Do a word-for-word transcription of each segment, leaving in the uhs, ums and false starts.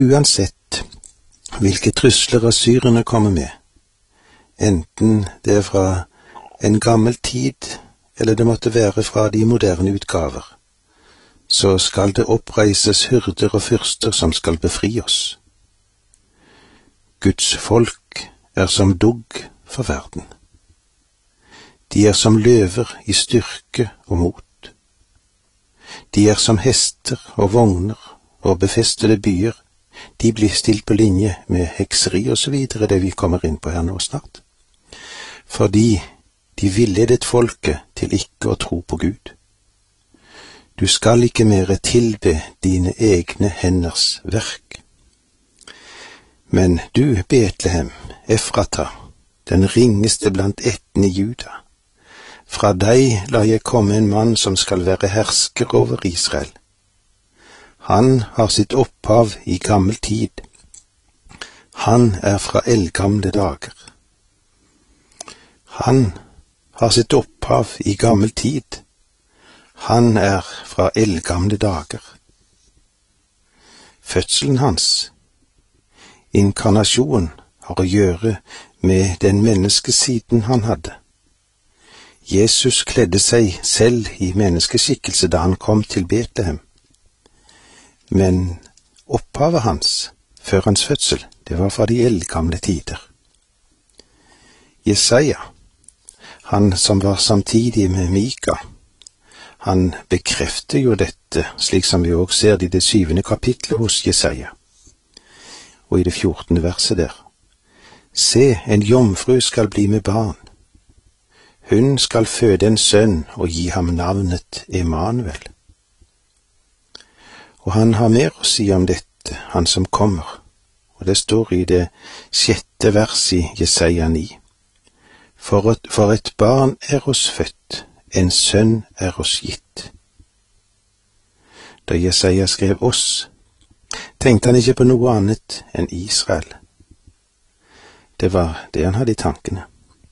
Uansett hvilke trusler assyrerne kommer med, enten det er fra en gammel tid, eller det måtte være fra de moderne utgaver, så skal det oppreises hyrder og fyrster som skal befri oss. Guds folk er som dugg for verden. De er som løver i styrke og mot. De er som hester og vogner og befestede byer. De blir stilt på linje med hekseri og så videre, det vi kommer inn på her nå snart. Fordi de villedet folket til ikke å tro på Gud. Du skal ikke mere tilbe dine egne henders verk. Men du, Betlehem, Efrata, den ringeste blant ættene i Juda, fra deg la jeg komme en mann som skal være hersker over Israel. Han har sitt opphav i gammel tid. Han er fra eldgamle dager. Han har sitt opphav i gammel tid. Han er fra eldgamle dager. Fødselen hans, inkarnasjon, har å gjøre med den menneskesiden han hadde. Jesus kledde seg selv i menneskeskikkelse da han kom til Betlehem. Men opphavet hans, før hans fødsel, det var fra de eldgamle tider. Jesaja, han som var samtidig med Mika, han bekrefter jo dette, slik som vi også ser det i det syvende kapitlet hos Jesaja, og i det fjortende verset der. Se, en jomfru skal bli med barn. Hun skal føde en sønn og gi ham navnet Emanuel. Og han har mer å si om dette, han som kommer, og det står i det sjette vers i Jesaja ni. For et, for et barn er oss født, en sønn er oss gitt. Da Jesaja skrev oss, tenkte han ikke på noe annet enn Israel. Det var det han hadde i tankene.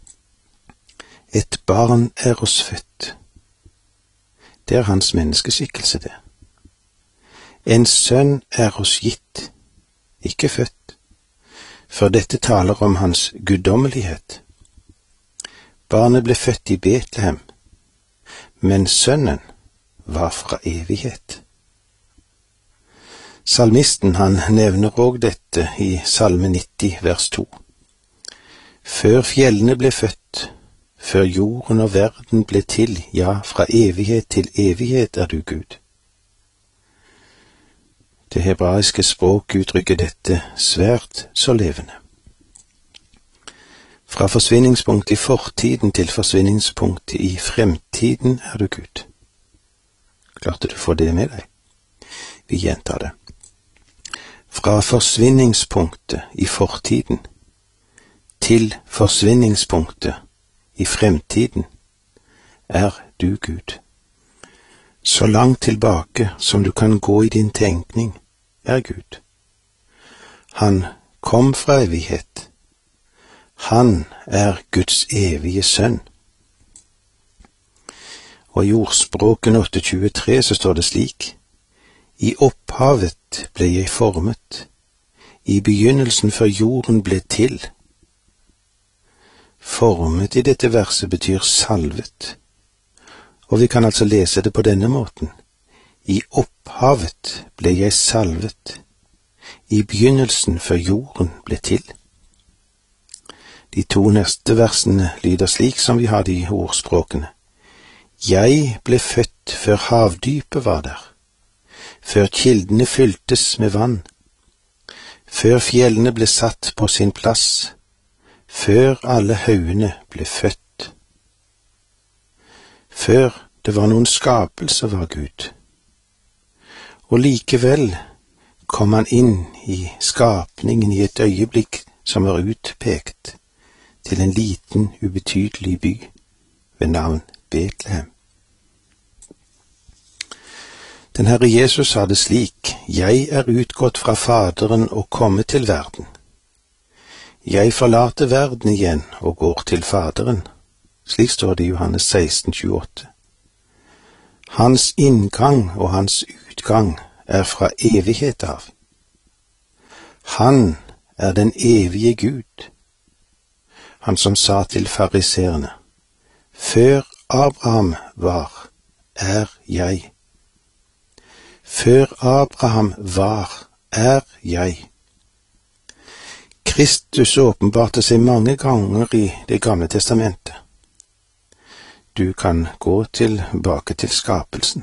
Et barn er oss født. Det er hans menneskeskikkelse, det. En sønn er oss gitt, ikke født, for dette taler om hans guddommelighet. Barnet ble født i Betlehem, men sønnen var fra evighet. Salmisten han nevner også dette i Salme nitti, vers to. Før fjellene ble født, før jorden og verden ble til, ja, fra evighet til evighet er du Gud. Det hebraiske språk uttrykker dette svært så levende. Fra forsvinningspunktet i fortiden til forsvinningspunktet i fremtiden er du Gud. Klarte du å få det med deg? Vi gjentar det. Fra forsvinningspunktet i fortiden til forsvinningspunktet i fremtiden er du Gud. Så langt tilbake som du kan gå i din tenkning, er Gud. Han kom fra evighet. Han er Guds evige sønn. Og i ordspråken åtte tjuetre så står det slik: I opphavet ble jeg formet, i begynnelsen før jorden ble til. Formet i dette verset betyr salvet. Og vi kan altså lese det på denne måten. I opphavet ble jeg salvet, i begynnelsen før jorden ble til. De to neste versene lyder slik som vi har det i ordspråkene. Jeg ble født før havdypet var der, før kildene fylltes med vann, før fjellene ble satt på sin plass, før alle haugene ble født. Før det var noen skapelse var Gud. Og likevel kom han inn i skapningen i et øyeblikk som var utpekt til en liten, ubetydelig by ved navn Betlehem. Den Herre Jesus sa det slik: Jeg er utgått fra Faderen og kommet til verden. Jeg forlater verden igjen og går til Faderen. Slik står det i Johannes seksten tjueåtte. Hans inngang og hans utgang er fra evighet av. Han er den evige Gud, han som sa til fariseerne, før Abraham var, er jeg. Før Abraham var, er jeg. Kristus åpenbarte seg mange ganger i Det gamle testamentet. Du kan gå tilbake til skapelsen.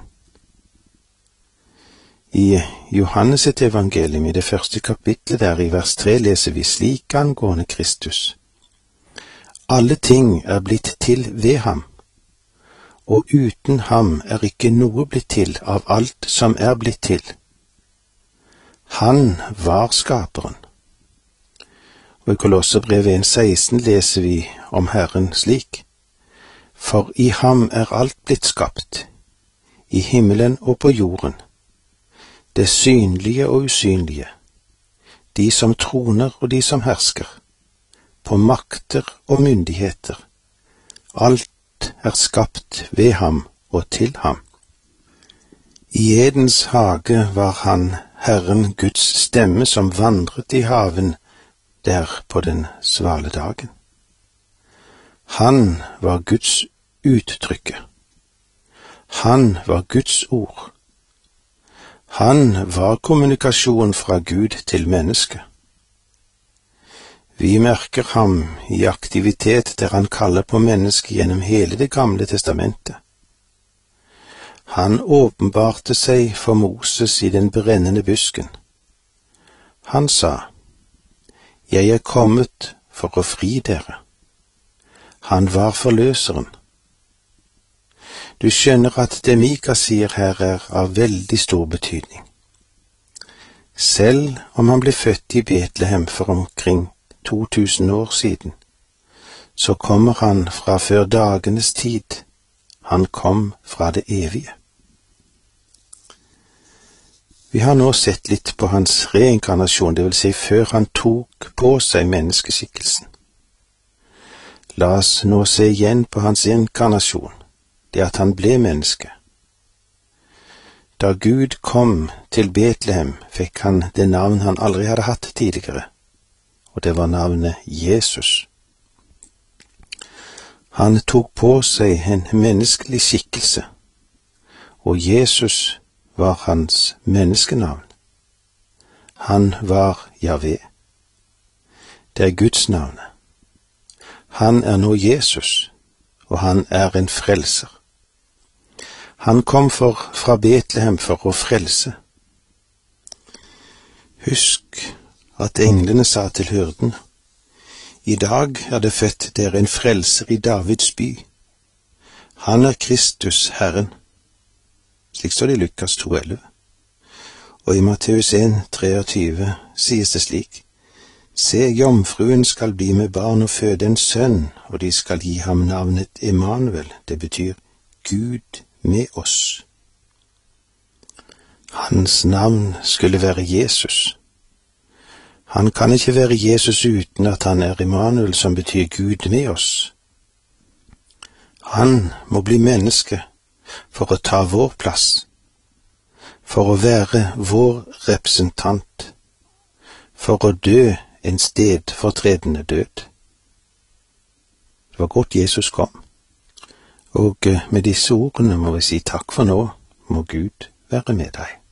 I Johannes sitt evangelium i det første kapitlet der i vers tre leser vi slik angående Kristus. Alle ting er blitt til ved ham, og uten ham er ikke noe blitt til av alt som er blitt til. Han var skaperen. Og i Kolosserbrevet en seksten leser vi om Herren slik, for i ham er alt blitt skapt, i himmelen og på jorden, det synlige og usynlige, de som troner og de som hersker, på makter og myndigheter. Alt er skapt ved ham og til ham. I Edens hage var han Herren Guds stemme som vandret i haven der på den svale dagen. Han var Guds uttrykke. Han var Guds ord. Han var kommunikasjon fra Gud til menneske. Vi merker ham i aktivitet der han kaller på mennesket gjennom hele Det gamle testamentet. Han åpenbarte seg for Moses i den brennende busken. Han sa, «Jeg er kommet for å fri dere.» Han var forløseren. Du skjønner at det Mika sier her er av veldig stor betydning. Selv om han ble født i Betlehem for omkring to tusen år siden, så kommer han fra før dagenes tid. Han kom fra det evige. Vi har nå sett litt på hans reinkarnasjon, det vil si før han tok på seg menneskeskikkelsen. La oss nå se igjen på hans inkarnasjon, det at han ble menneske. Da Gud kom til Betlehem, fikk han det navn han aldri hadde hatt tidligere, og det var navnet Jesus. Han tok på seg en menneskelig skikkelse, og Jesus var hans menneskenavn. Han var Jahve. Det er Guds navn. Han er nå Jesus, og han er en frelser. Han kom for, fra Betlehem for å frelse. Husk at englene sa til hyrden, i dag er det født dere en frelser i Davids by. Han er Kristus, Herren. Slik står det i Lukas to elleve. Og i Matteus en treogtyve sies det slik, se, jomfruen skal bli med barn og føde en sønn, og de skal gi ham navnet Emanuel, det betyr Gud med oss. Hans navn skulle være Jesus. Han kan ikke være Jesus uten at han er Emanuel, som betyr Gud med oss. Han må bli menneske for å ta vår plass, for å være vår representant, for å dø en stedfortredende død. Det var godt Jesus kom, og med disse ordene må vi si takk for nå, må Gud være med deg.